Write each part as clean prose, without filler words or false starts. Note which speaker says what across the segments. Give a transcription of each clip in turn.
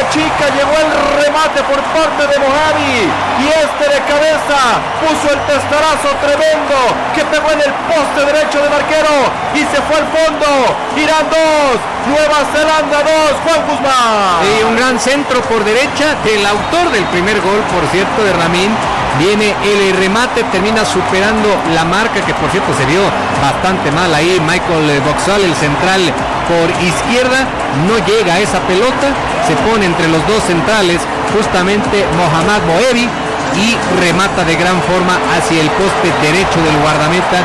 Speaker 1: chica, llegó el remate por parte de Mojavi y de cabeza puso el testarazo tremendo que pegó en el poste derecho del arquero y se fue al fondo. Irán 2, Nueva Zelanda 2, Juan Guzmán.
Speaker 2: Y un gran centro por derecha del autor del primer gol, por cierto, de Ramin. Viene el remate, termina superando la marca, que por cierto se vio bastante mal ahí. Michael Boxall, el central por izquierda, no llega a esa pelota, se pone entre los dos centrales, justamente Mohamed Moevi, y remata de gran forma hacia el poste derecho del guardameta.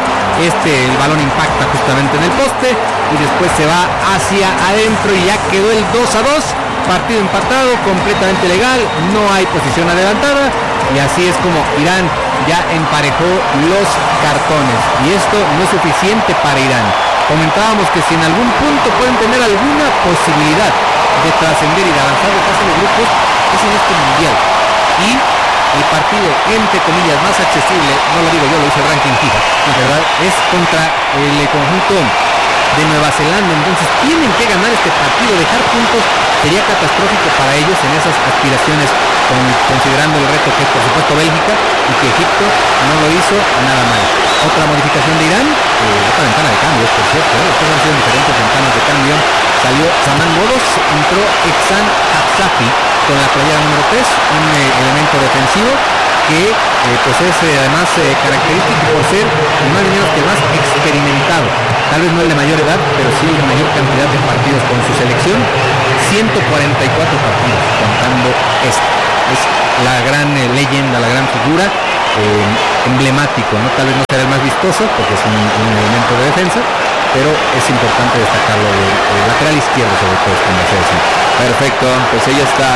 Speaker 2: El balón impacta justamente en el poste y después se va hacia adentro y ya quedó el 2-2. Partido empatado, completamente legal, no hay posición adelantada y así es como Irán ya emparejó los cartones y esto no es suficiente para Irán. Comentábamos que si en algún punto pueden tener alguna posibilidad de trascender y de avanzar de fase de grupos es en este mundial, y el partido entre comillas más accesible, no lo digo yo, lo dice el ranking FIFA, ¿verdad?, es contra el conjunto de Nueva Zelanda. Entonces tienen que ganar este partido. Dejar puntos sería catastrófico para ellos en esas aspiraciones, considerando el reto que es por supuesto Bélgica y que Egipto no lo hizo nada mal. Otra modificación de Irán, otra ventana de cambio, por cierto, después han sido diferentes ventanas de cambio. Salió Saman Godos, entró Exan Hafsafi con la playera número 3, un elemento defensivo que pues es además característico por ser ni más ni menos que más experimentado, tal vez no el de mayor edad, pero sí el de mayor cantidad de partidos con su selección, 144 partidos contando este. Es la gran leyenda, la gran figura, emblemático, ¿no? Tal vez no será el más vistoso porque es un elemento de defensa, pero es importante destacarlo de lateral izquierdo sobre todo, como se dice.
Speaker 1: Perfecto, pues ella está.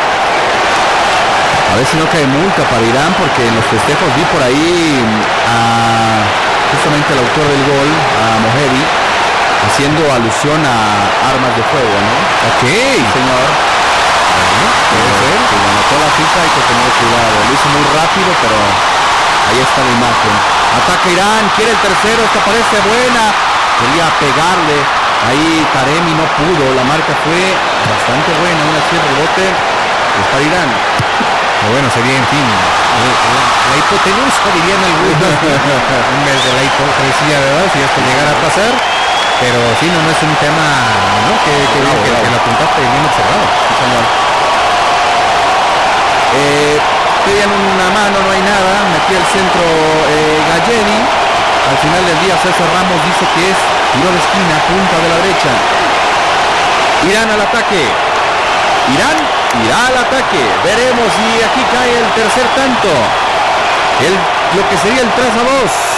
Speaker 1: A ver si no cae multa para Irán, porque en los festejos vi por ahí a justamente el autor del gol, a Mohebi, haciendo alusión a armas de fuego, ¿no?
Speaker 2: Ok,
Speaker 1: señor. Si lo anotó la FIFA hay que tener cuidado. Lo hizo muy rápido, pero ahí está la imagen. Ataca Irán, quiere el tercero, esta parece buena. Quería pegarle. Ahí Taremi no pudo, la marca fue bastante buena, una acción de rebote. Es para Irán.
Speaker 2: Pero bueno, sería en fin la hipotenusa, dirían algunos, en vez de la hipocresía, ¿verdad? Si esto llegara a pasar. Pero sí, no es un tema, ¿no? que lo apuntaste bien observado.
Speaker 1: Sí, señor. Pedían una mano, no hay nada. Metí el centro Galleni. Al final del día César Ramos dice que es tiro de esquina, punta de la derecha. Irán al ataque. Irán irá al ataque. Veremos si aquí cae el tercer tanto. Lo que sería el 3-2.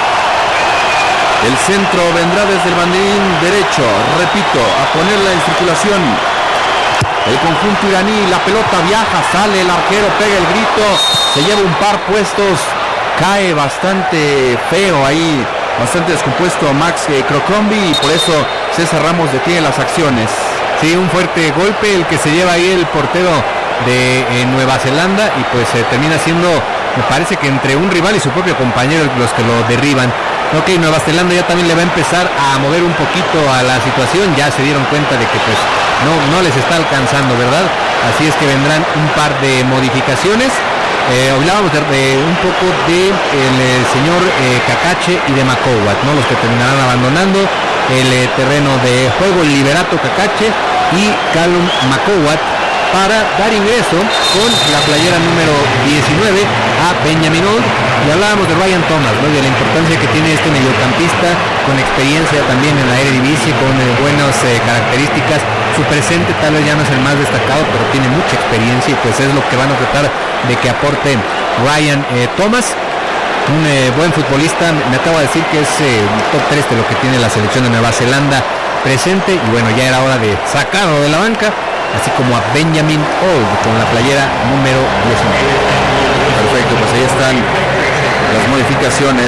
Speaker 1: El centro vendrá desde el banderín derecho. Repito, a ponerla en circulación. El conjunto iraní, la pelota viaja, sale el arquero, pega el grito, se lleva un par puestos, cae bastante feo ahí, bastante descompuesto Max Crocombi, y por eso César Ramos detiene las acciones.
Speaker 2: Sí, un fuerte golpe el que se lleva ahí el portero de Nueva Zelanda, y pues termina siendo, me parece que entre un rival y su propio compañero los que lo derriban. Ok, Nueva Zelanda ya también le va a empezar a mover un poquito a la situación, ya se dieron cuenta de que pues no les está alcanzando, ¿verdad? Así es que vendrán un par de modificaciones. Hablábamos un poco de el señor Cacache y de Makowat, ¿no? Los que terminarán abandonando el terreno de juego, el Liberato Cacache y Callum Makowat, para dar ingreso con la playera número 19 a Benjamin Old. Y hablábamos de Ryan Thomas, ¿no? De la importancia que tiene este mediocampista con experiencia también en la Eredivisie, con buenas características. Su presente tal vez ya no es el más destacado, pero tiene mucha experiencia y pues es lo que van a tratar de que aporte Ryan Thomas. Un buen futbolista, me atrevo a decir que es top 3 de lo que tiene la selección de Nueva Zelanda presente, y bueno, ya era hora de sacarlo de la banca, así como a Benjamin Old con la playera número 19.
Speaker 1: Perfecto, pues ahí están las modificaciones.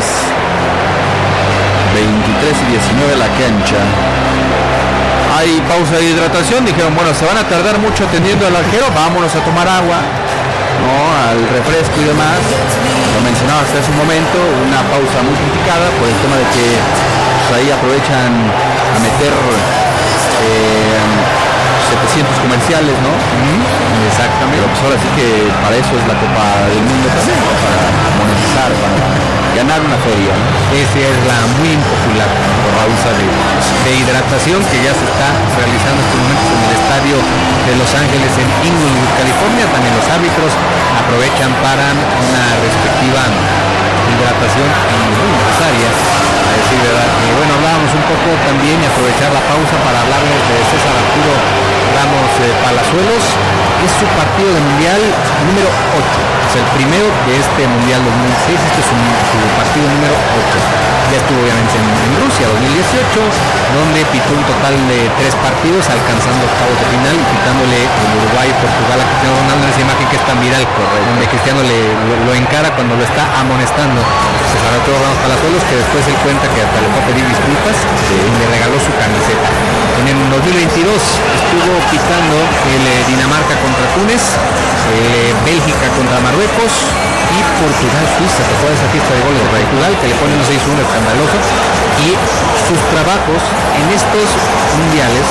Speaker 1: 23 y 19 la cancha. Hay pausa de hidratación, dijeron, bueno, se van a tardar mucho atendiendo al arquero, vámonos a tomar agua, ¿no? Al refresco y demás. Lo mencionaba hasta hace un momento, una pausa muy criticada por el tema de que pues, ahí aprovechan a meter 700 comerciales comerciales, ¿no?
Speaker 2: Exactamente.
Speaker 1: Pero pues ahora sí que para eso es la Copa del Mundo también, ¿no? Para monetizar, para ganar una feria, ¿no?
Speaker 2: Esa es la muy impopular causa de hidratación que ya se está realizando en estos momentos en el estadio de Los Ángeles en Inglewood, California. También los árbitros aprovechan para una respectiva hidratación y muy necesaria, a decir verdad. Bueno, hablábamos un poco también y aprovechar la pausa para hablarles de César Arturo Ramos Palazuelos. Es su partido de mundial número 8, es el primero de este mundial 2006, este es su partido número 8. Ya estuvo obviamente en Rusia 2018, donde pitó un total de 3 partidos, alcanzando octavos de final y quitándole el Uruguay y Portugal a Cristiano Ronaldo en esa imagen que es tan viral, donde Cristiano lo encara cuando lo está amonestando. César Arturo Ramos Palazuelos, que después él cuenta que hasta le fue a pedir disculpas y le regaló su camiseta. En el 2022 estuvo pitando el Dinamarca contra Túnez, Bélgica contra Marruecos y Portugal-Suiza. ¿Te acuerdas esa fiesta de goles de Portugal que le ponen un 6-1 escandaloso? Y sus trabajos en estos mundiales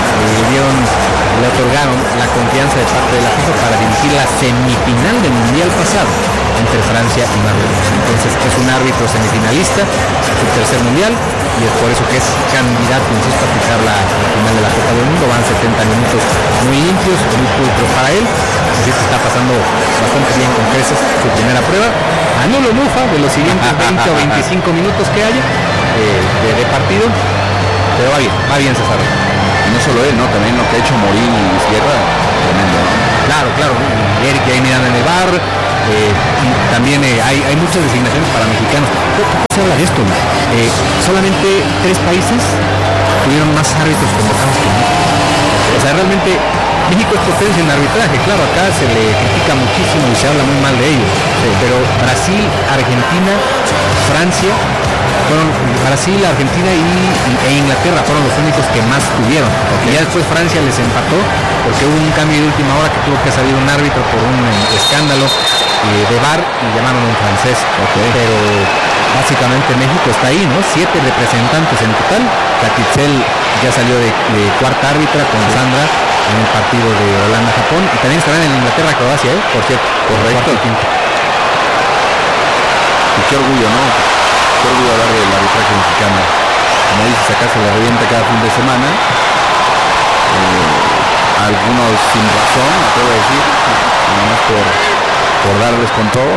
Speaker 2: le otorgaron la confianza de parte de la FIFA para dirigir la semifinal del mundial pasado entre Francia y Marruecos. Entonces es un árbitro semifinalista, su tercer mundial, y es por eso que es candidato, insisto, a pisar la final de la Copa del Mundo. Van 70 minutos muy limpios, muy pulcros para él. Así que está pasando bastante bien con creces su primera prueba. A no lo mufa de los siguientes 20 o 25 minutos que haya de partido, pero va bien César.
Speaker 1: Y no solo él, ¿no? También lo que ha hecho Morín y Sierra, tremendo, ¿no?
Speaker 2: Claro, Eric ahí mirando en el bar. Y también hay muchas designaciones para mexicanos. ¿Cómo se habla de esto? Solamente 3 países tuvieron más árbitros convocados que México. O sea, realmente México es potencia en arbitraje. Claro, acá se le critica muchísimo y se habla muy mal de ellos. Pero Brasil, Argentina, Francia, Argentina e Inglaterra fueron los únicos que más tuvieron. Y ya después Francia les empató porque hubo un cambio de última hora que tuvo que salir un árbitro por un escándalo de VAR y llamaron a un francés. Pero básicamente México está ahí, ¿no? 7 representantes en total. Catitzel ya salió de cuarta árbitra con Sandra en el partido de Holanda-Japón, y también estarán en Inglaterra-Croacia, por cierto.
Speaker 1: Correcto. Y qué orgullo, ¿no? Qué orgullo hablar del arbitraje mexicano. Como dices, acá se le revienta cada fin de semana. Algunos sin razón, puedo decir, nomás por darles con todo.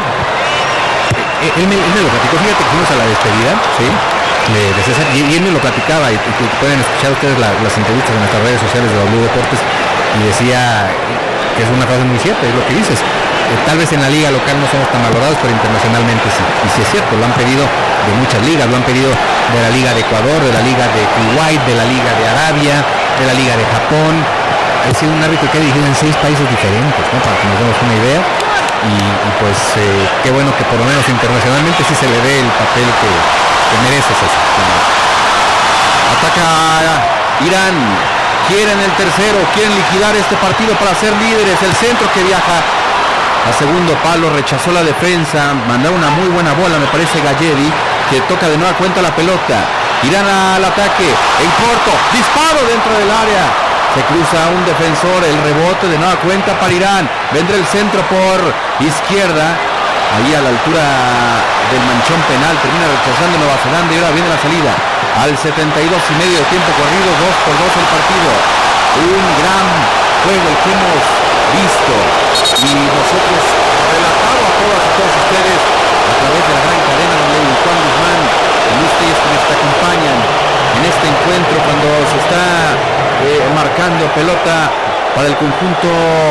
Speaker 2: Él me lo platicó, fíjate que fuimos a la despedida, ¿sí? De César, y él me lo platicaba, y pueden escuchar ustedes las entrevistas en nuestras redes sociales de W Deportes, y decía que es una frase muy cierta, es lo que dices. Tal vez en la liga local no somos tan valorados, pero internacionalmente sí. Y sí es cierto, lo han pedido de muchas ligas, lo han pedido de la Liga de Ecuador, de la Liga de Kuwait, de la Liga de Arabia, de la Liga de Japón. Ha sido un árbitro que ha dirigido en 6 países diferentes, ¿no? Para que nos demos una idea. Y pues qué bueno que por lo menos internacionalmente sí se le dé el papel que merece César.
Speaker 1: Ataca Irán, quieren el tercero, quieren liquidar este partido para ser líderes. El centro que viaja a segundo palo, rechazó la defensa, mandó una muy buena bola, me parece Galledi, que toca de nueva cuenta la pelota. Irán al ataque, en corto, disparo dentro del área. Se cruza un defensor, el rebote de nueva cuenta para Irán. Vendrá el centro por izquierda, ahí a la altura del manchón penal, termina rechazando Nueva Zelanda y ahora viene la salida. Al 72 y medio de tiempo corrido, 2-2 el partido. Un gran juego el que hemos visto y nosotros relatado a todos ustedes a través de la gran cadena donde Juan Guzmán y ustedes que nos acompañan en este encuentro cuando se está marcando pelota para el conjunto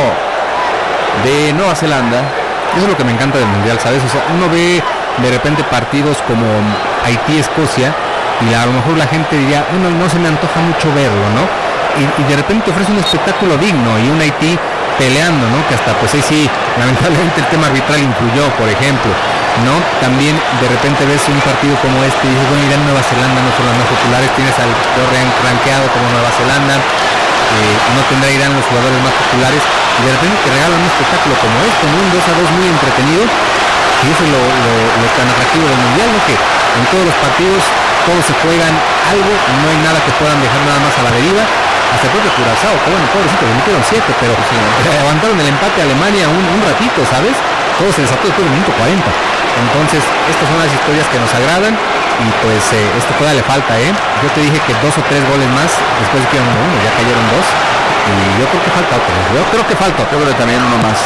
Speaker 1: de Nueva Zelanda.
Speaker 2: Eso es lo que me encanta del mundial, ¿sabes? O sea, uno ve de repente partidos como Haití-Escocia y a lo mejor la gente diría, bueno, no se me antoja mucho verlo, ¿no? Y de repente ofrece un espectáculo digno y un Haití peleando, ¿no? Que hasta pues ahí sí, lamentablemente el tema arbitral influyó, por ejemplo, ¿no? También de repente ves un partido como este y dices, bueno, Irán, Nueva Zelanda no son las más populares, tienes al peor rankeado como Nueva Zelanda, no tendrá Irán los jugadores más populares, y de repente te regalan un espectáculo como este, ¿no? Un 2-2 muy entretenido, y eso es lo tan atractivo del mundial, ¿no? Que en todos los partidos todos se juegan algo, no hay nada que puedan dejar nada más a la deriva, y hasta el propio Curazao, que bueno, pobrecito, le metieron 7, pero aguantaron el empate a Alemania un ratito, ¿sabes? Todo se desató después del minuto 40. Entonces, estas son las historias que nos agradan y pues esto todavía le falta, ¿eh? Yo te dije que 2 o 3 goles más, después de que iban 1, ya cayeron 2 y yo creo que falta otro. Yo creo que
Speaker 1: también uno más.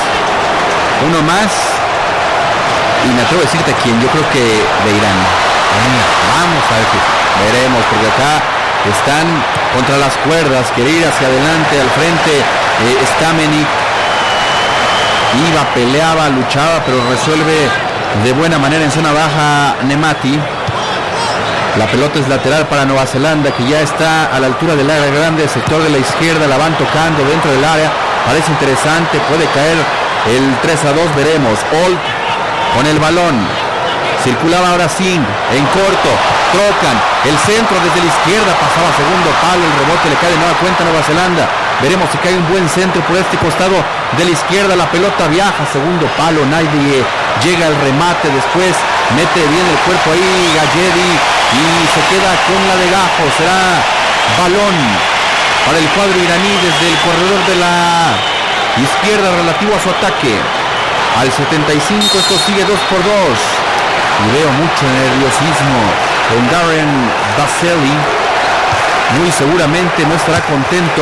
Speaker 1: Y me atrevo a decirte quién, yo creo que de Irán.
Speaker 2: Vamos a ver,
Speaker 1: veremos, porque acá están contra las cuerdas, quiere ir hacia adelante, al frente, Stamenik iba, peleaba, luchaba, pero resuelve de buena manera en zona baja Nemati. La pelota es lateral para Nueva Zelanda, que ya está a la altura del área grande, sector de la izquierda, la van tocando dentro del área, parece interesante, puede caer el 3-2, veremos. Old con el balón, circulaba ahora Singh, en corto, trocan, el centro desde la izquierda, pasaba segundo palo, el rebote le cae de nueva cuenta a Nueva Zelanda, veremos si cae un buen centro por este costado de la izquierda, la pelota viaja, segundo palo, nadie llega al remate, después mete bien el cuerpo ahí Galledi y se queda con la de Gajo, será balón para el cuadro iraní desde el corredor de la izquierda relativo a su ataque. Al 75 esto sigue 2-2 y veo mucho nerviosismo con Darren Baselli. Muy seguramente no estará contento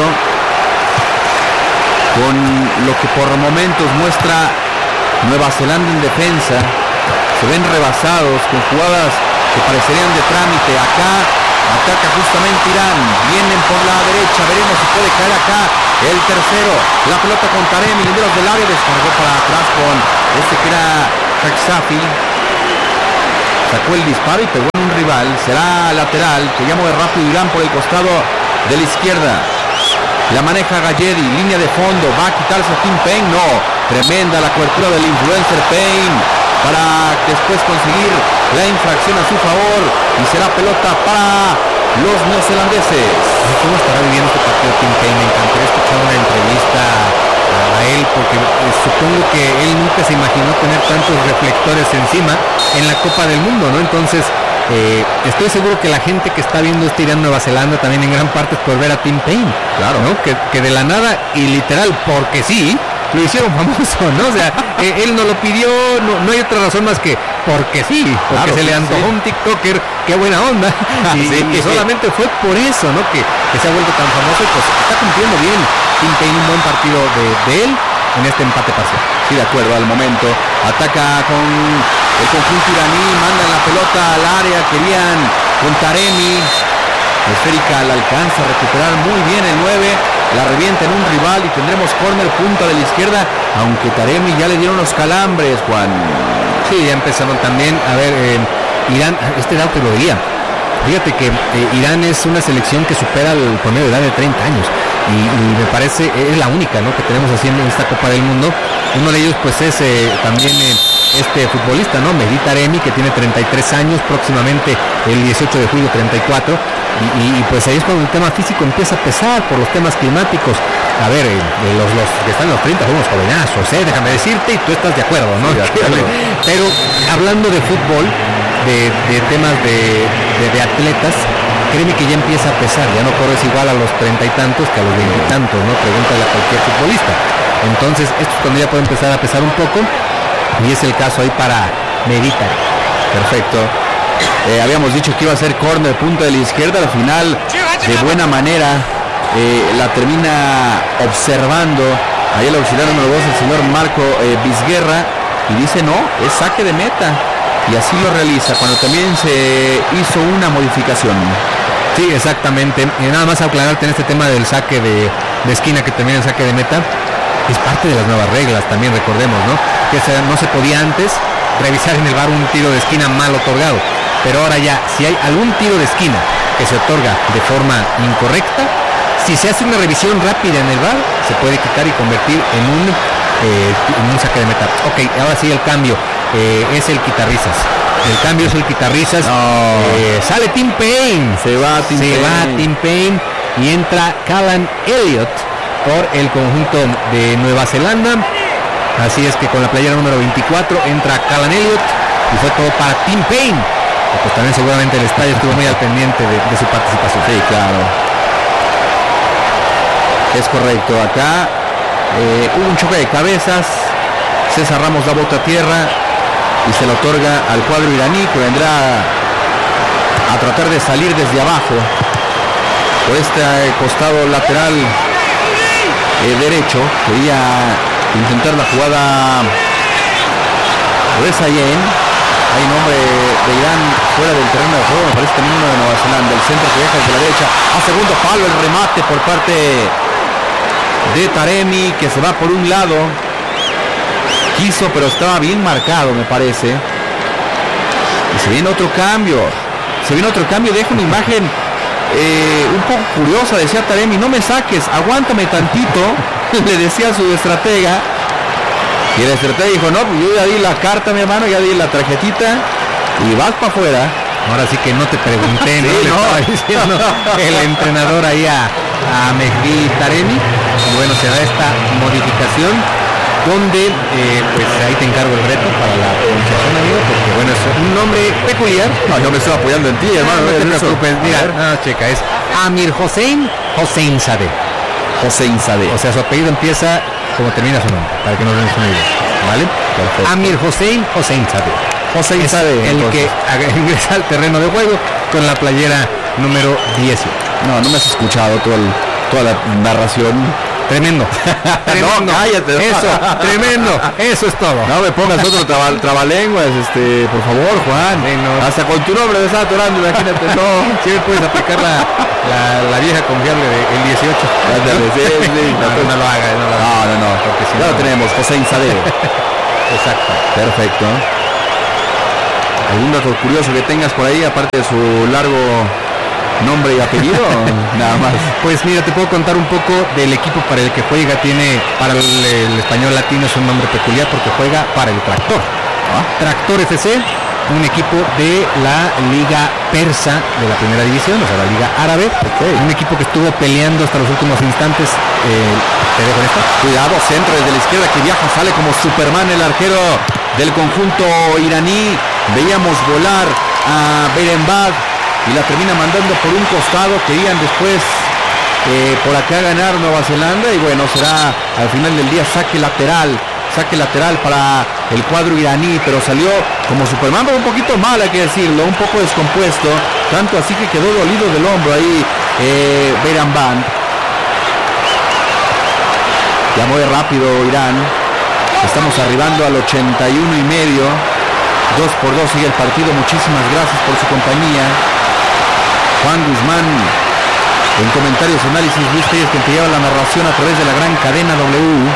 Speaker 1: con lo que por momentos muestra Nueva Zelanda en defensa. Se ven rebasados con jugadas que parecerían de trámite. Acá ataca justamente Irán, vienen por la derecha, veremos si puede caer acá el tercero, la pelota con Taremi, linderos del área, descargó para atrás con que era Haksafi, sacó el disparo y pegó en un rival, será lateral, que ya mueve rápido Irán por el costado de la izquierda, la maneja Galledi, línea de fondo, va a quitarse a Tim Payne, no, tremenda la cobertura del influencer Payne, para después conseguir la infracción a su favor y será pelota para los neozelandeses.
Speaker 2: ¿Cómo estará viviendo este partido Tim Payne? Me encantaría escuchar una entrevista a él porque supongo que él nunca se imaginó tener tantos reflectores encima en la Copa del Mundo, ¿no? Entonces estoy seguro que la gente que está viendo este Irán Nueva Zelanda también en gran parte es por ver a Tim Payne, claro, ¿no? Que de la nada y literal porque sí lo hicieron famoso, ¿no? O sea, él no lo pidió, no hay otra razón más que porque sí, porque claro, se le antojó un TikToker, qué buena onda, y solamente fue por eso, ¿no? Que se ha vuelto tan famoso y pues está cumpliendo bien Tim Payne, un buen partido de él en este empate parcial.
Speaker 1: Sí, de acuerdo, al momento ataca con el conjunto iraní, mandan la pelota al área, querían con Taremi, esférica la alcanza a recuperar muy bien el 9, la revienta en un rival y tendremos córner, punta de la izquierda, aunque Taremi ya le dieron los calambres, Juan.
Speaker 2: Sí, ya empezaron también, a ver, Irán, este dato lo veía. Fíjate que Irán es una selección que supera el promedio de edad de 30 años y me parece, es la única, ¿no?, que tenemos haciendo en esta Copa del Mundo. Uno de ellos pues es también este futbolista, ¿no?, Mehdi Taremi, que tiene 33 años, próximamente el 18 de julio 34, y pues ahí es cuando el tema físico empieza a pesar por los temas climáticos. A ver, los que están en los 30 somos jovenazos, déjame decirte, y tú estás de acuerdo, ¿no? Sí, de acuerdo. Pero hablando de fútbol, de temas de atletas, créeme que ya empieza a pesar, ya no corres igual a los 30 y tantos que a los 20 y tantos, ¿no? Pregúntale a cualquier futbolista. Entonces, esto es cuando ya puede empezar a pesar un poco, y es el caso ahí para Medita.
Speaker 1: Perfecto. Habíamos dicho que iba a ser córner, punta de la izquierda, al final de buena manera la termina observando ahí el auxiliar número 2, el señor Marco Vizguerra, y dice no, es saque de meta, y así lo realiza cuando también se hizo una modificación.
Speaker 2: Sí, exactamente. Y nada más aclararte en este tema del saque de esquina que termina en saque de meta, es parte de las nuevas reglas también, recordemos, ¿no? Que no se podía antes revisar en el VAR un tiro de esquina mal otorgado, pero ahora ya, si hay algún tiro de esquina que se otorga de forma incorrecta, si se hace una revisión rápida en el VAR, se puede quitar y convertir en un saque de meta. Ok, ahora sí el cambio, es el quitarrisas. El cambio es el quitarrisas.
Speaker 1: No.
Speaker 2: Sale Tim Payne.
Speaker 1: Se va Tim Payne
Speaker 2: y entra Callan Elliott por el conjunto de Nueva Zelanda. Así es que con la playera número 24 entra Callan Elliott y fue todo para Tim Payne. Pues también seguramente el estadio estuvo muy al pendiente de su participación.
Speaker 1: Sí, claro. Es correcto, acá hubo un choque de cabezas, César Ramos da bota a tierra y se lo otorga al cuadro iraní, que vendrá a tratar de salir desde abajo por este costado lateral derecho. Quería intentar la jugada Rezayen. Hay un hombre de Irán fuera del terreno de juego, me parece también uno de Nueva Zelanda. El centro que deja desde la derecha a segundo palo, el remate por parte de Taremi, que se va por un lado. Quiso, pero estaba bien marcado, me parece. Y se viene otro cambio. Deja una imagen un poco curiosa. Decía Taremi, no me saques, aguántame tantito. Le decía a su estratega. Y el estratega dijo, no, pues yo ya di la carta, mi hermano, ya di la tarjetita y vas para afuera.
Speaker 2: Ahora sí que no te pregunté, ¿no?
Speaker 1: Sí,
Speaker 2: Le
Speaker 1: no.
Speaker 2: estaba diciendo el entrenador ahí a Mehdi Taremi. Y bueno, se da esta modificación donde, pues ahí te encargo el reto para la pronunciación, amigo, porque bueno, es un nombre peculiar.
Speaker 1: No, yo me estoy apoyando en ti, hermano.
Speaker 2: No te
Speaker 1: eso.
Speaker 2: preocupes, mira, no, checa, es Amir Hossein Hosseinzadeh.
Speaker 1: Hosseinzadeh.
Speaker 2: O sea, su apellido empieza como termina su nombre, para que nos den una idea, ¿vale?
Speaker 1: Perfecto.
Speaker 2: Amir Hossein Hosseinzadeh.
Speaker 1: Hosseinzadeh,
Speaker 2: Es el
Speaker 1: entonces.
Speaker 2: que ingresa al terreno de juego con la playera número 18.
Speaker 1: No me has escuchado toda la narración.
Speaker 2: Tremendo.
Speaker 1: No, cállate.
Speaker 2: Eso, tremendo. Eso es todo.
Speaker 1: No me pongas otro trabalenguas, por favor, Juan.
Speaker 2: No.
Speaker 1: Hasta con tu nombre me estaba atorando, imagínate. No.
Speaker 2: Sí me puedes aplicar la vieja confiable del 18.
Speaker 1: Ándale, sí.
Speaker 2: No lo hagas, no lo hagas.
Speaker 1: No.
Speaker 2: Porque si
Speaker 1: Ya
Speaker 2: no-
Speaker 1: lo tenemos, Hosseinzadeh.
Speaker 2: Exacto.
Speaker 1: Perfecto. ¿Algún dato curioso que tengas por ahí, aparte de su largo nombre y apellido? Nada más.
Speaker 2: Pues mira, te puedo contar un poco del equipo para el que juega. Tiene, para el español latino es un nombre peculiar porque juega para el Tractor. Tractor FC, un equipo de la Liga Persa de la primera división, o sea, la Liga Árabe. Un equipo que estuvo peleando hasta los últimos instantes. Te dejo esta.
Speaker 1: Cuidado, centro desde la izquierda que viaja, sale como Superman el arquero del conjunto iraní. Veíamos volar a Berenbad y la termina mandando por un costado. Querían después por acá ganar Nueva Zelanda y bueno, será al final del día saque lateral para el cuadro iraní, pero salió como Superman, pero un poquito mal, hay que decirlo, un poco descompuesto, tanto así que quedó dolido del hombro ahí Berenbad. Ya muy rápido Irán. Estamos arribando al 81.5. 2-2 sigue el partido. Muchísimas gracias por su compañía. Juan Guzmán en comentarios, análisis, Luis Telles, quien te lleva la narración a través de la gran cadena W.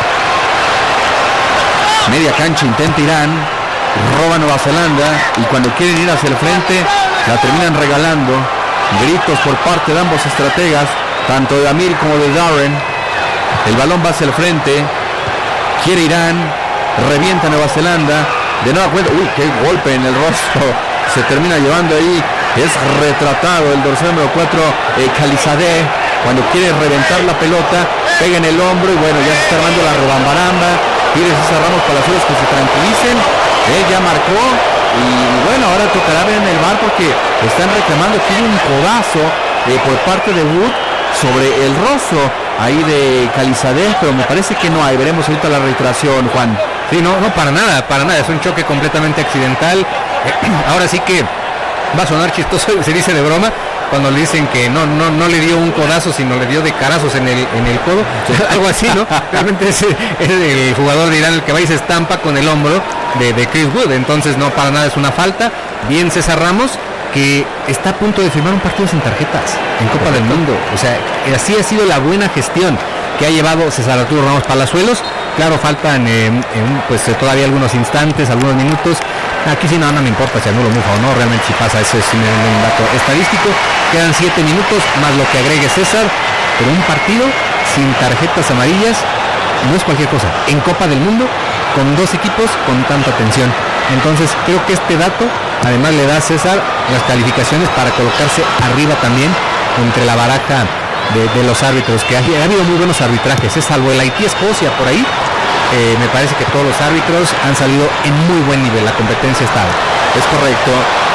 Speaker 1: Media cancha intenta Irán, roba Nueva Zelanda y cuando quieren ir hacia el frente la terminan regalando. Gritos por parte de ambos estrategas, tanto de Amir como de Darren. El balón va hacia el frente, quiere Irán, revienta Nueva Zelanda, de nueva cuenta, qué golpe en el rostro, se termina llevando ahí, es retratado el dorsal número 4, Khalizadeh, cuando quiere reventar la pelota, pega en el hombro y bueno, ya se está armando la rebambaramba, pide César Ramos Palazuelos que se tranquilicen, ya marcó y bueno, ahora tocará ver en el bar porque están reclamando que hay un codazo por parte de Wood sobre el rostro ahí de Khalizadeh, pero me parece que no hay. Veremos ahorita la reiteración, Juan.
Speaker 2: Sí, no, para nada, es un choque completamente accidental. Ahora sí que va a sonar chistoso, se dice de broma, cuando le dicen que no le dio un codazo, sino le dio de carazos en el codo, algo así, ¿no? Realmente es el jugador de Irán el que va y se estampa con el hombro de Chris Wood, entonces no, para nada es una falta. Bien César Ramos, que está a punto de firmar un partido sin tarjetas en Copa del Mundo, o sea, así ha sido la buena gestión que ha llevado César Arturo Ramos Palazuelos. Claro, faltan pues todavía algunos instantes, algunos minutos. Aquí sí no me importa si anulo mufa o no, realmente si pasa, ese es un dato estadístico. Quedan 7 minutos más lo que agregue César, pero un partido sin tarjetas amarillas no es cualquier cosa. En Copa del Mundo, con dos equipos con tanta tensión. Entonces creo que este dato además le da a César las calificaciones para colocarse arriba también entre la baraja de los árbitros, que ha habido muy buenos arbitrajes, salvo el Haití-Escocia por ahí. Me parece que todos los árbitros han salido en muy buen nivel, la competencia está.
Speaker 1: Es correcto.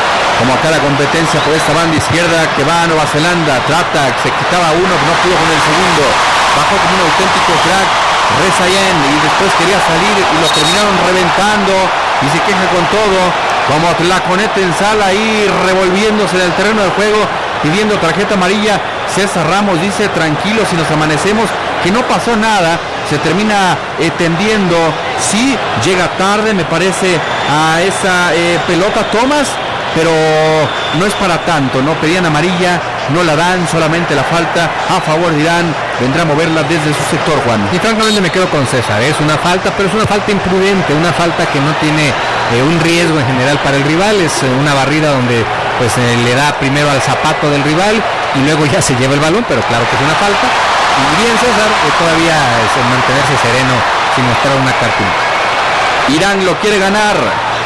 Speaker 1: como acá la competencia por esta banda izquierda que va a Nueva Zelanda, se quitaba uno, no pudo con el segundo, bajó como un auténtico crack Rezayen y después quería salir y lo terminaron reventando y se queja con todo, como la coneta en sala ahí revolviéndose en el terreno del juego, pidiendo tarjeta amarilla. César Ramos dice: tranquilos, si nos amanecemos, que no pasó nada. Se termina tendiendo, sí, llega tarde me parece a esa pelota Thomas, pero no es para tanto, no pedían amarilla, no la dan, solamente la falta a favor de Irán, vendrá a moverla desde su sector, Juan.
Speaker 2: Y francamente me quedo con César, es una falta, pero es una falta imprudente, una falta que no tiene un riesgo en general para el rival, es una barrida donde pues le da primero al zapato del rival y luego ya se lleva el balón, pero claro que es una falta. Y bien César, todavía es mantenerse sereno sin mostrar una cartulina.
Speaker 1: Irán lo quiere ganar.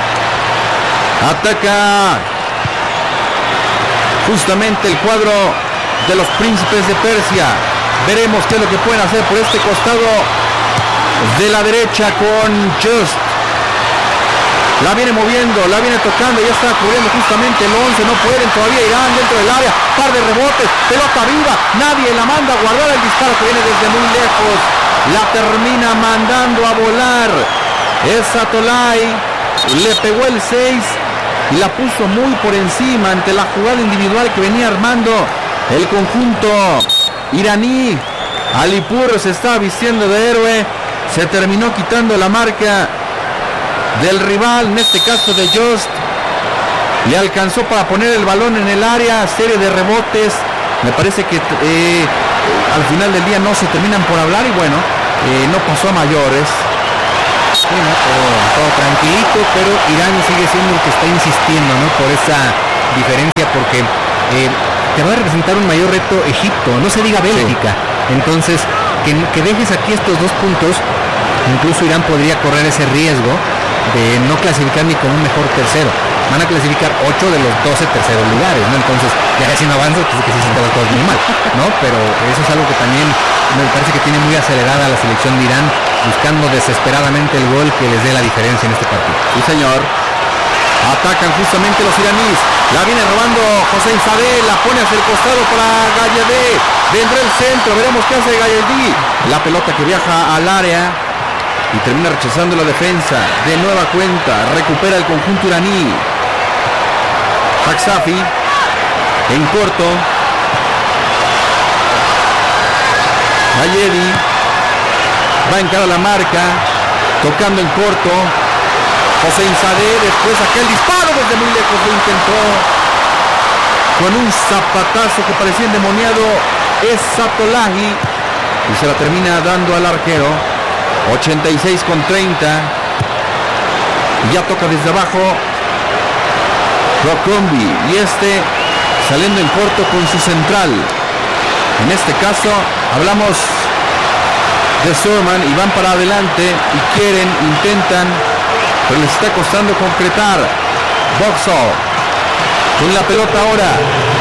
Speaker 1: Ataca justamente el cuadro de los príncipes de Persia. Veremos qué es lo que pueden hacer por este costado de la derecha con Just. La viene moviendo, la viene tocando, ya está cubriendo justamente el 11, no pueden todavía. Irán dentro del área, par de rebotes, pelota viva, nadie la manda a guardar el disparo que viene desde muy lejos, la termina mandando a volar. Es Satolay, le pegó el 6 y la puso muy por encima ante la jugada individual que venía armando el conjunto iraní. Alipur se está vistiendo de héroe, se terminó quitando la marca del rival, en este caso de Just, le alcanzó para poner el balón en el área, serie de rebotes, me parece que al final del día no se terminan por hablar y bueno, no pasó a mayores.
Speaker 2: Sí, ¿no? todo tranquilito, pero Irán sigue siendo el que está insistiendo, ¿no? Por esa diferencia, porque te va a representar un mayor reto Egipto, no se diga Bélgica. Sí. Entonces, que dejes aquí estos 2 puntos, incluso Irán podría correr ese riesgo de no clasificar ni con un mejor tercero. Van a clasificar 8 de los 12 terceros lugares, ¿no? Entonces, ya si no avanzas, pues que sí se te va todo muy mal, ¿no? Pero eso es algo que también me parece que tiene muy acelerada la selección de Irán, buscando desesperadamente el gol que les dé la diferencia en este partido.
Speaker 1: Sí, señor. Atacan justamente los iraníes. La viene robando José Sadeh, la pone hacia el costado para Gayedé. Vendrá el centro, veremos qué hace Gayedé. La pelota que viaja al área y termina rechazando la defensa. De nueva cuenta, recupera el conjunto iraní. Haksafi en corto. Gayedi va a encarar la marca, tocando en corto. José Sadeh, después aquel disparo desde muy lejos, lo intentó con un zapatazo que parecía endemoniado. Es Satolahi y se la termina dando al arquero. 86 con 30. Ya toca desde abajo Rocombi y saliendo en corto con su central. En este caso hablamos de Surman y van para adelante y intentan, pero les está costando concretar. Boxall con la pelota ahora.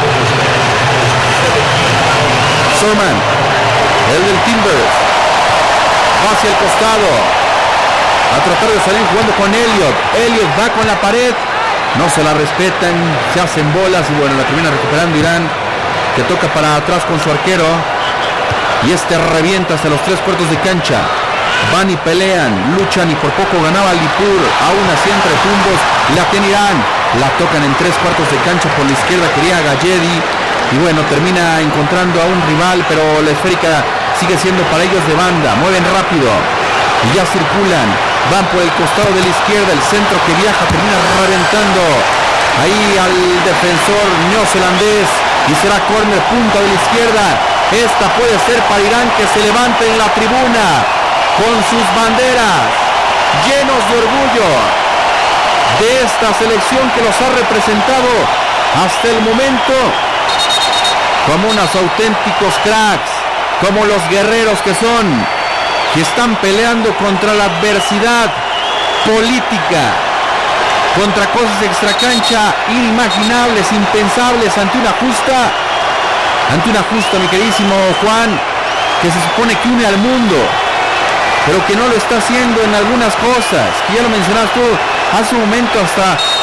Speaker 1: Surman, el del Timbers, va hacia el costado a tratar de salir jugando con Elliot. Elliot va con la pared, no se la respetan, se hacen bolas y bueno, la termina recuperando Irán, que toca para atrás con su arquero y revienta hasta los 3 cuartos de cancha. Van y pelean, luchan y por poco ganaba Alipur, aún así entre tumbos la tiene Irán, la tocan en 3 cuartos de cancha por la izquierda, quería Gayedi y bueno, termina encontrando a un rival, pero la esférica sigue siendo para ellos de banda. Mueven rápido y ya circulan, van por el costado de la izquierda, el centro que viaja termina reventando ahí al defensor neozelandés y será córner, punta de la izquierda. Esta puede ser para Irán, que se levante en la tribuna con sus banderas, llenos de orgullo de esta selección que los ha representado hasta el momento como unos auténticos cracks, como los guerreros que son, que están peleando contra la adversidad política, contra cosas extracancha inimaginables, impensables, ante una justa, mi queridísimo Juan, que se supone que une al mundo, pero que no lo está haciendo en algunas cosas, que ya lo mencionaste tú hace un momento, hasta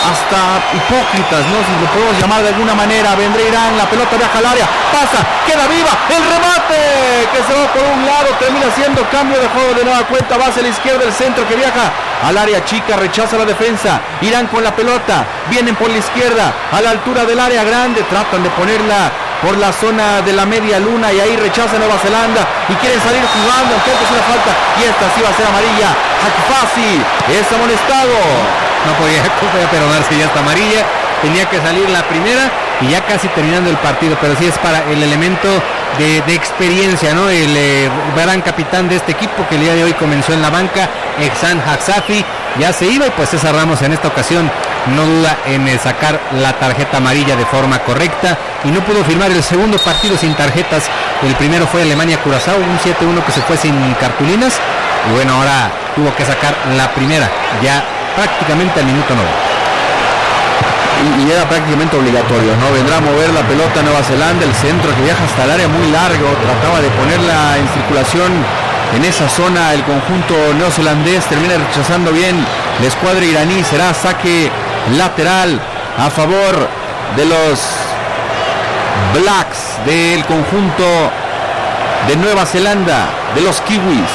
Speaker 1: hasta hipócritas, ¿no? Si lo podemos llamar de alguna manera. Vendrá Irán, la pelota viaja al área, pasa, queda viva, el remate que se va por un lado, termina siendo cambio de juego de nueva cuenta, va hacia la izquierda, el centro que viaja al área chica, rechaza la defensa. Irán con la pelota, vienen por la izquierda, a la altura del área grande, tratan de ponerla por la zona de la media luna y ahí rechaza Nueva Zelanda y quieren salir jugando, aunque es una falta y esta sí va a ser amarilla. Hakfasi es amonestado.
Speaker 2: No podía perdonarse ya esta amarilla, tenía que salir la primera y ya casi terminando el partido, pero sí es para el elemento de experiencia, ¿no? El gran capitán de este equipo que el día de hoy comenzó en la banca, Ehsan Hakfasi, ya se iba y pues César Ramos en esta ocasión no duda en sacar la tarjeta amarilla de forma correcta y no pudo firmar el segundo partido sin tarjetas. El primero fue Alemania-Curazao, un 7-1 que se fue sin cartulinas y bueno, ahora tuvo que sacar la primera ya prácticamente al minuto 9.
Speaker 1: Y era prácticamente obligatorio, ¿no? Vendrá a mover la pelota Nueva Zelanda, el centro que viaja hasta el área muy largo, trataba de ponerla en circulación en esa zona, el conjunto neozelandés termina rechazando bien la escuadra iraní, será saque lateral a favor de los Blacks del conjunto de Nueva Zelanda, de los Kiwis.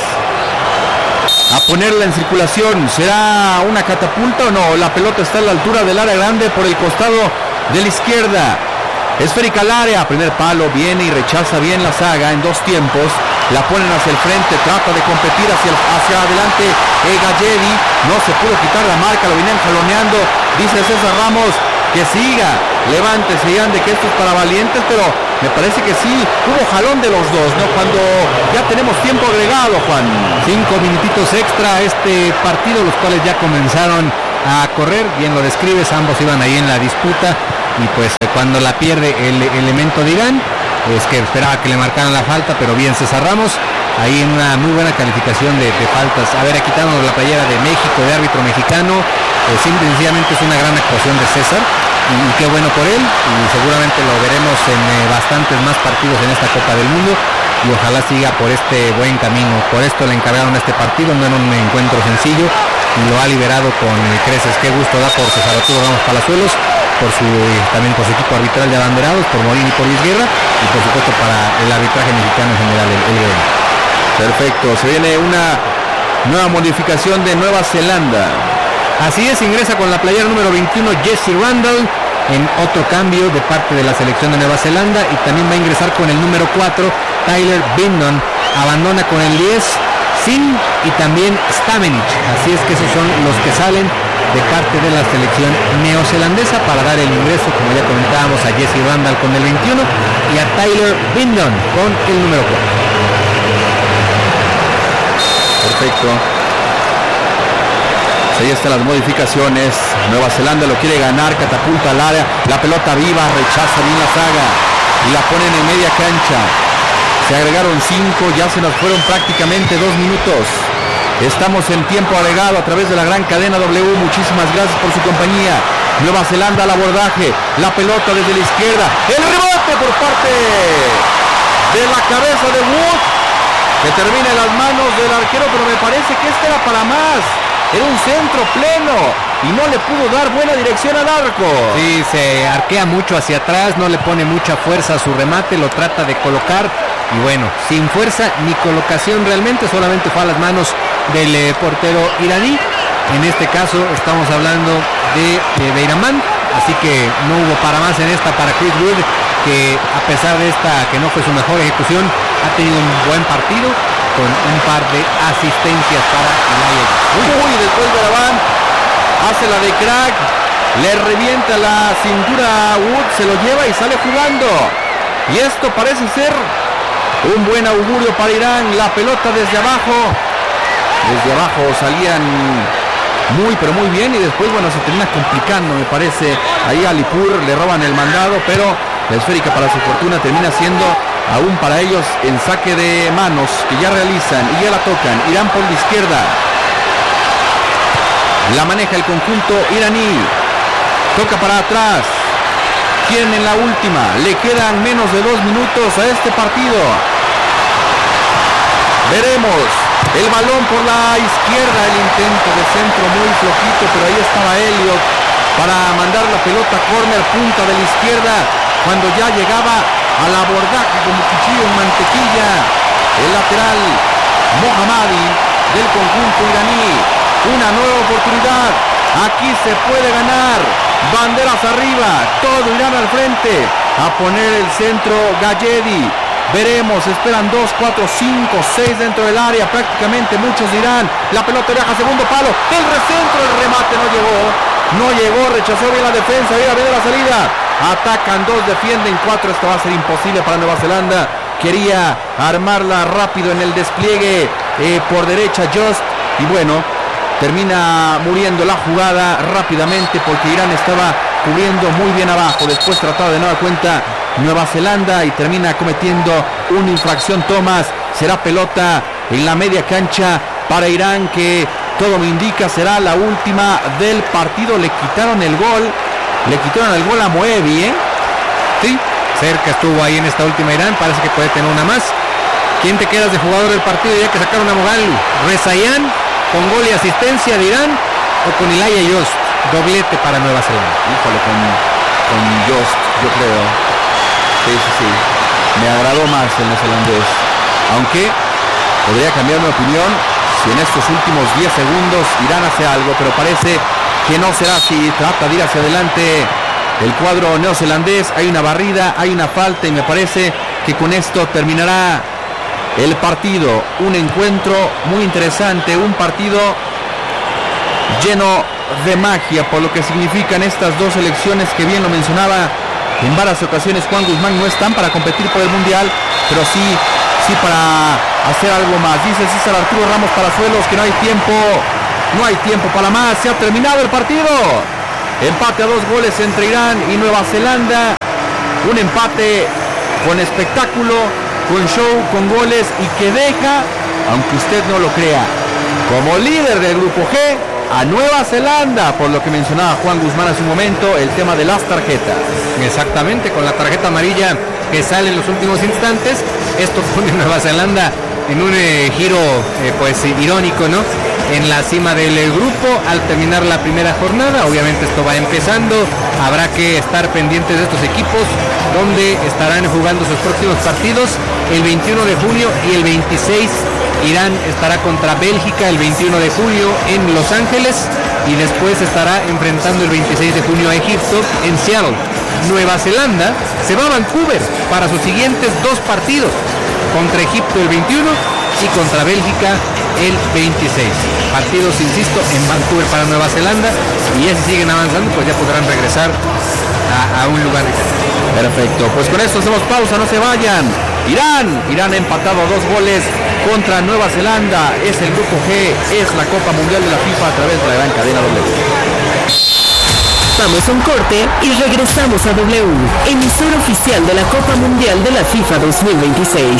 Speaker 1: A ponerla en circulación, ¿será una catapulta o no? La pelota está a la altura del área grande por el costado de la izquierda. Esférica al área, primer palo, viene y rechaza bien la saga en dos tiempos. La ponen hacia el frente, trata de competir hacia adelante. Galledi no se pudo quitar la marca, lo venían jaloneando. Dice César Ramos que siga, levántese y ande, que esto es para valientes, pero me parece que sí, hubo jalón de los dos, ¿no? Cuando ya tenemos tiempo agregado, Juan.
Speaker 2: 5 minutitos extra a este partido, los cuales ya comenzaron a correr, bien lo describes, ambos iban ahí en la disputa y pues cuando la pierde el elemento de Irán, es que esperaba que le marcaran la falta, pero bien César Ramos, ahí en una muy buena calificación de faltas. A ver, quitándonos la playera de México, de árbitro mexicano, simple y sencillamente es una gran actuación de César y qué bueno por él, y seguramente lo veremos en bastantes más partidos en esta Copa del Mundo y ojalá siga por este buen camino. Por esto le encargaron este partido, no era un encuentro sencillo y lo ha liberado con creces. Qué gusto da por César Arturo Ramos Palazuelos, también por su equipo arbitral de abanderados, por Morín y por Luis Guerra y por supuesto para el arbitraje mexicano en general, el gobierno.
Speaker 1: Perfecto, se viene una nueva modificación de Nueva Zelanda.
Speaker 2: Así es, ingresa con la playera número 21 Jesse Randall en otro cambio de parte de la selección de Nueva Zelanda y también va a ingresar con el número 4 Tyler Bindon, abandona con el 10 Sin y también Stamenic, así es que esos son los que salen de parte de la selección neozelandesa para dar el ingreso, como ya comentábamos, a Jesse Randall con el 21 y a Tyler Bindon con el número 4.
Speaker 1: Perfecto. Ahí están las modificaciones. Nueva Zelanda lo quiere ganar, catapulta al área, la pelota viva, rechaza bien la saga y la ponen en media cancha. Se agregaron 5, ya se nos fueron prácticamente 2 minutos. Estamos en tiempo agregado a través de la gran cadena W. Muchísimas gracias por su compañía. Nueva Zelanda al abordaje, la pelota desde la izquierda, el rebote por parte de la cabeza de Wood, que termina en las manos del arquero, pero me parece que este era para más. Era un centro pleno y no le pudo dar buena dirección al arco.
Speaker 2: Sí, se arquea mucho hacia atrás, no le pone mucha fuerza a su remate, lo trata de colocar y bueno, sin fuerza ni colocación realmente, solamente fue a las manos del portero iraní. En este caso estamos hablando de Beiraman, así que no hubo para más en esta para Chris Wood, que a pesar de esta que no fue su mejor ejecución, ha tenido un buen partido con un par de asistencias para Ilaya.
Speaker 1: Después Beiraman hace la de crack, le revienta la cintura a Wood, se lo lleva y sale jugando. Y esto parece ser un buen augurio para Irán. La pelota desde abajo salían muy pero muy bien y después bueno se termina complicando, me parece. Ahí a Alipur le roban el mandado, pero la esférica para su fortuna termina siendo aún para ellos en saque de manos que ya realizan y ya la tocan. Irán por la izquierda, la maneja el conjunto iraní, toca para atrás. Quieren en la última, le quedan menos de 2 minutos a este partido. Veremos el balón por la izquierda, el intento de centro muy flojito, pero ahí estaba Elliot para mandar la pelota córner, punta de la izquierda, cuando ya llegaba al abordaje como cuchillo en mantequilla, el lateral Mohammadi del conjunto iraní. Una nueva oportunidad, aquí se puede ganar, banderas arriba, todo Irán al frente, a poner el centro Galledi. Veremos, esperan 2, 4, 5, 6 dentro del área, prácticamente muchos dirán, la pelota viaja a segundo palo, el recentro, el remate no llegó, rechazó bien la defensa, viene la salida, atacan 2, defienden 4, esto va a ser imposible para Nueva Zelanda, quería armarla rápido en el despliegue por derecha Just, y bueno, termina muriendo la jugada rápidamente porque Irán estaba cubriendo muy bien abajo, después trataba de nueva cuenta Nueva Zelanda y termina cometiendo una infracción Thomas, será pelota en la media cancha para Irán, que todo me indica será la última del partido. Le quitaron el gol a Moevi,
Speaker 2: Sí, cerca estuvo ahí en esta última Irán, parece que puede tener una más. ¿Quién te quedas de jugador del partido ya que sacaron a Mogalu? Rezayan con gol y asistencia de Irán o con Ilaya Yost, doblete para Nueva Zelanda.
Speaker 1: Híjole, con Yost, yo creo. Sí. Me agradó más el neozelandés. Aunque podría cambiar mi opinión si en estos últimos 10 segundos Irán hace algo, pero parece que no será así. Trata de ir hacia adelante el cuadro neozelandés. Hay una barrida, hay una falta y me parece que con esto terminará el partido. Un encuentro muy interesante, un partido lleno de magia por lo que significan estas dos selecciones que bien lo mencionaba en varias ocasiones Juan Guzmán, no están para competir por el mundial, pero sí para hacer algo más. Dice César Arturo Ramos Palazuelos que no hay tiempo para más, se ha terminado el partido. Empate a 2 goles entre Irán y Nueva Zelanda, un empate con espectáculo, con show, con goles y que deja, aunque usted no lo crea, como líder del grupo G a Nueva Zelanda, por lo que mencionaba Juan Guzmán hace un momento, el tema de las tarjetas.
Speaker 2: Exactamente, con la tarjeta amarilla que sale en los últimos instantes, esto pone a Nueva Zelanda en un giro irónico, ¿no? En la cima del grupo al terminar la primera jornada. Obviamente esto va empezando, habrá que estar pendientes de estos equipos donde estarán jugando sus próximos partidos el 21 de junio y el 26. Irán estará contra Bélgica el 21 de julio en Los Ángeles y después estará enfrentando el 26 de junio a Egipto en Seattle. Nueva Zelanda se va a Vancouver para sus siguientes 2 partidos, contra Egipto el 21 y contra Bélgica el 26. Partidos, insisto, en Vancouver para Nueva Zelanda, y ya si siguen avanzando pues ya podrán regresar a un lugar.
Speaker 1: Perfecto, pues con esto hacemos pausa, no se vayan. Irán ha empatado a 2 goles contra Nueva Zelanda, es el grupo G, es la Copa Mundial de la FIFA a través de la gran cadena W.
Speaker 3: Vamos a un corte y regresamos a W, emisora oficial de la Copa Mundial de la FIFA 2026.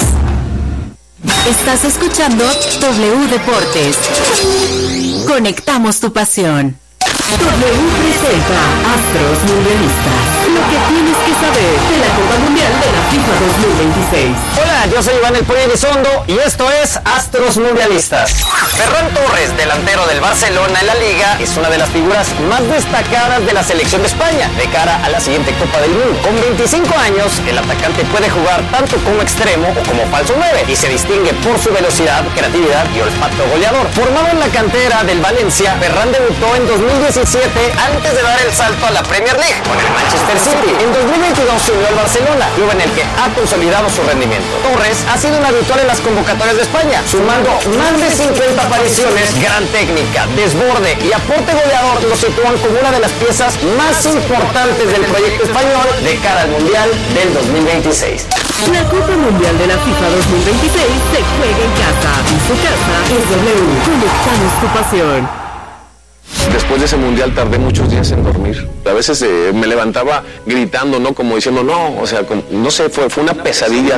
Speaker 3: Estás escuchando W Deportes. Conectamos tu pasión. W presenta Astros Mundialistas. Lo que tienes que saber de la Copa Mundial de la FIFA 2026.
Speaker 4: Hola, yo soy Iván El Pollo Elizondo y esto es Astros Mundialistas. Ferran Torres, delantero del Barcelona en la Liga, es una de las figuras más destacadas de la selección de España de cara a la siguiente Copa del Mundo. Con 25 años, el atacante puede jugar tanto como extremo o como falso 9 y se distingue por su velocidad, creatividad y olfato goleador. Formado en la cantera del Valencia, Ferran debutó en 2017 antes de dar el salto a la Premier League con el Manchester City. En 2022 se unió al Barcelona, club en el que ha consolidado su rendimiento. Torres ha sido un habitual en las convocatorias de España, sumando más de 50 apariciones, gran técnica, desborde y aporte goleador lo sitúan como una de las piezas más importantes del proyecto español de cara al Mundial del 2026.
Speaker 3: La Copa Mundial de la FIFA 2026 se juega en casa. Y su casa es W. Conectamos tu pasión.
Speaker 5: Después de ese mundial tardé muchos días en dormir. A veces me levantaba gritando, ¿no? Como diciendo, no, o sea, no sé, fue una pesadilla.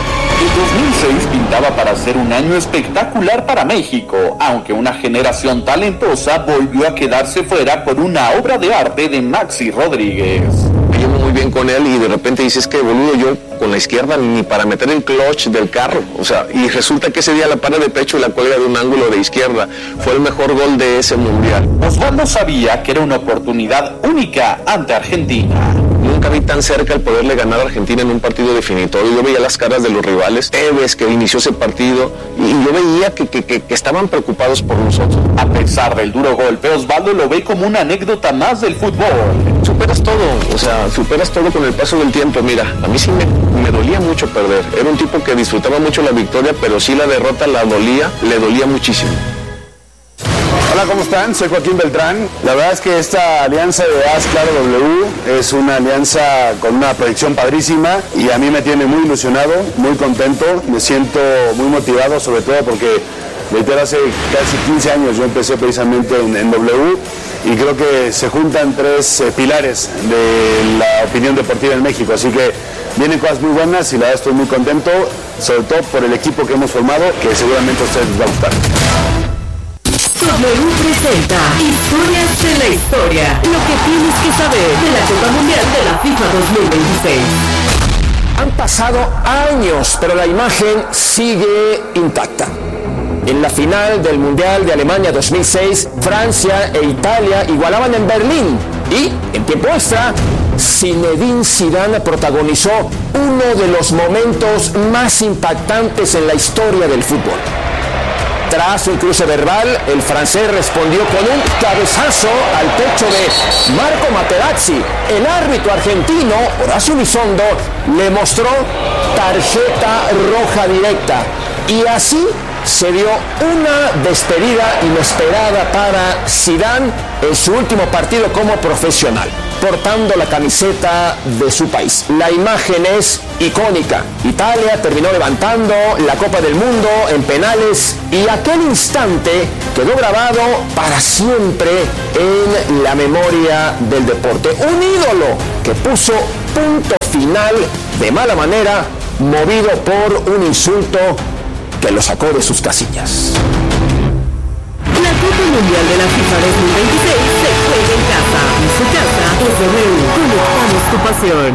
Speaker 6: El 2006 pintaba para ser un año espectacular para México, aunque una generación talentosa volvió a quedarse fuera por una obra de arte de Maxi Rodríguez.
Speaker 5: llevo muy bien con él y de repente dices que boludo, yo con la izquierda ni para meter el clutch del carro, o sea, y resulta que ese día la para de pecho y la cuelga de un ángulo de izquierda. Fue el mejor gol de ese mundial.
Speaker 6: Osvaldo sabía que era una oportunidad única ante Argentina.
Speaker 5: Nunca vi tan cerca el poderle ganar a Argentina en un partido definitorio. Yo veía las caras de los rivales, Tevez que inició ese partido, y yo veía que estaban preocupados por nosotros.
Speaker 6: A pesar del duro golpe, Osvaldo lo ve como una anécdota más del fútbol.
Speaker 5: Superas todo, o sea, superas todo con el paso del tiempo. Mira, a mí sí me dolía mucho perder. Era un tipo que disfrutaba mucho la victoria, pero sí la derrota le dolía muchísimo.
Speaker 7: Hola, ¿cómo están? Soy Joaquín Beltrán. La verdad es que esta alianza de AS Claro W es una alianza con una proyección padrísima y a mí me tiene muy ilusionado, muy contento, me siento muy motivado, sobre todo porque hace casi 15 años yo empecé precisamente en W y creo que se juntan tres pilares de la opinión deportiva en México, así que vienen cosas muy buenas y la verdad estoy muy contento, sobre todo por el equipo que hemos formado, que seguramente a ustedes les va a gustar.
Speaker 3: W presenta Historias de la Historia, lo que tienes que saber de la Copa Mundial de la FIFA 2026.
Speaker 8: Han pasado años, pero la imagen sigue intacta. En la final del Mundial de Alemania 2006, Francia e Italia igualaban en Berlín y, en tiempo extra, Zinedine Zidane protagonizó uno de los momentos más impactantes en la historia del fútbol. Tras un cruce verbal, el francés respondió con un cabezazo al pecho de Marco Materazzi. El árbitro argentino, Horacio Elizondo, le mostró tarjeta roja directa. Y así se dio una despedida inesperada para Zidane en su último partido como profesional, portando la camiseta de su país. La imagen es icónica. Italia terminó levantando la Copa del Mundo en penales y aquel instante quedó grabado para siempre en la memoria del deporte. Un ídolo que puso punto final de mala manera, movido por un insulto que lo sacó de sus casillas.
Speaker 3: La Copa Mundial de la FIFA 2026 se juega en casa. En su casa es W.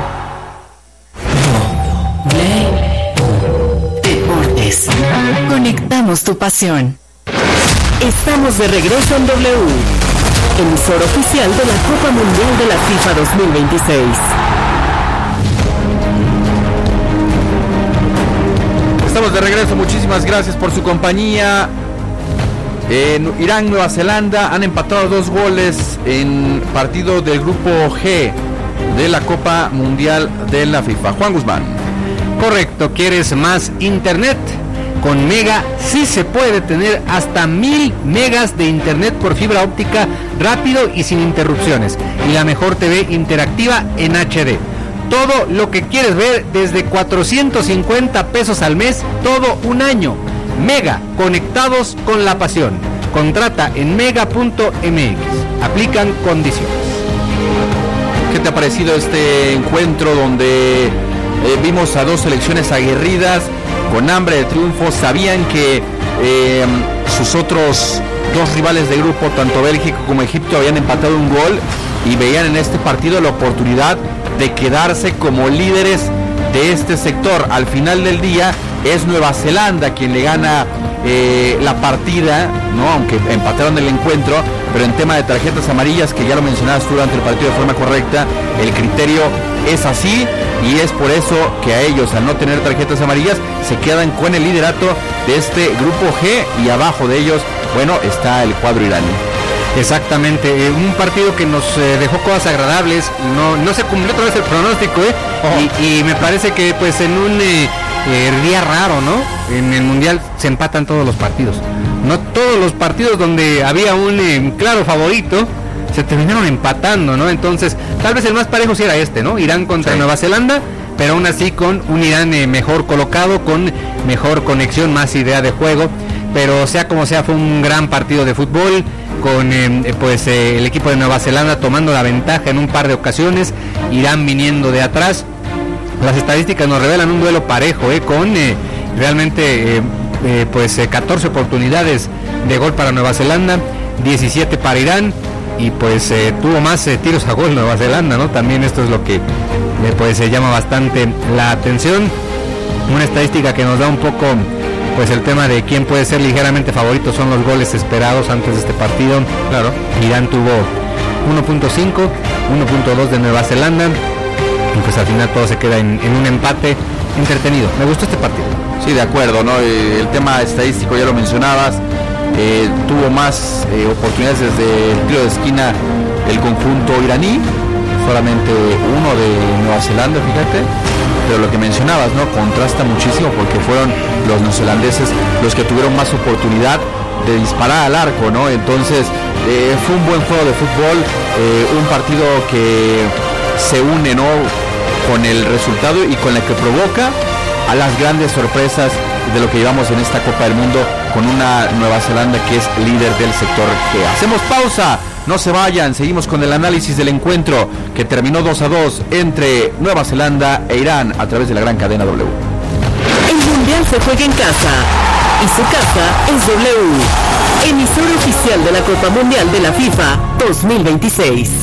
Speaker 3: Conectamos tu pasión. Deportes. Conectamos tu pasión. Estamos de regreso en W, emisor oficial de la Copa Mundial de la FIFA 2026.
Speaker 1: Estamos de regreso, muchísimas gracias por su compañía. En Irán, Nueva Zelanda han empatado 2 goles en partido del grupo G de la Copa Mundial de la FIFA. Juan Guzmán.
Speaker 2: Correcto, ¿quieres más internet? Con Mega sí se puede tener hasta 1000 megas de internet por fibra óptica rápido y sin interrupciones. Y la mejor TV interactiva en HD. Todo lo que quieres ver desde 450 pesos al mes, todo un año. Mega, conectados con la pasión. Contrata en mega.mx. Aplican condiciones.
Speaker 1: ¿Qué te ha parecido este encuentro donde vimos a 2 selecciones aguerridas, con hambre de triunfo? Sabían que sus otros 2 rivales de grupo, tanto Bélgica como Egipto, habían empatado un gol y veían en este partido la oportunidad de quedarse como líderes de este sector. Al final del día es Nueva Zelanda quien le gana la partida, ¿no? Aunque empataron el encuentro, pero en tema de tarjetas amarillas, que ya lo mencionabas tú durante el partido de forma correcta, el criterio es así y es por eso que a ellos, al no tener tarjetas amarillas, se quedan con el liderato de este grupo G y abajo de ellos, bueno, está el cuadro iraní.
Speaker 2: Exactamente, un partido que nos dejó cosas agradables, no se cumplió otra vez el pronóstico, y me parece que pues en un día raro, ¿no? En el Mundial se empatan todos los partidos, no todos los partidos donde había un claro favorito se terminaron empatando, ¿no? Entonces tal vez el más parejo sí era este, ¿no? Irán contra Nueva Zelanda, pero aún así con un Irán mejor colocado, con mejor conexión, más idea de juego, pero sea como sea fue un gran partido de fútbol, con el equipo de Nueva Zelanda tomando la ventaja en un par de ocasiones, Irán viniendo de atrás. Las estadísticas nos revelan un duelo parejo, con realmente 14 oportunidades de gol para Nueva Zelanda, 17 para Irán. y pues tuvo más tiros a gol Nueva Zelanda, ¿no? También esto es lo que pues llama bastante la atención. Una estadística que nos da un poco pues el tema de quién puede ser ligeramente favorito son los goles esperados antes de este partido. Claro, Irán tuvo 1.5, 1.2 de Nueva Zelanda, y pues al final todo se queda en un empate entretenido. Me gustó este partido.
Speaker 1: Sí, de acuerdo, ¿no? El tema estadístico ya lo mencionabas, tuvo más oportunidades desde el tiro de esquina el conjunto iraní, solamente uno de Nueva Zelanda, fíjate, pero lo que mencionabas, ¿no? Contrasta muchísimo porque fueron los neozelandeses los que tuvieron más oportunidad de disparar al arco, ¿no? Entonces fue un buen juego de fútbol, un partido que se une, ¿no? Con el resultado y con la que provoca a las grandes sorpresas de lo que llevamos en esta Copa del Mundo, con una Nueva Zelanda que es líder del sector G. Hacemos pausa, no se vayan, seguimos con el análisis del encuentro que terminó 2-2 entre Nueva Zelanda e Irán a través de la gran cadena W.
Speaker 3: El Mundial se juega en casa y su casa es W, emisora oficial de la Copa Mundial de la FIFA 2026.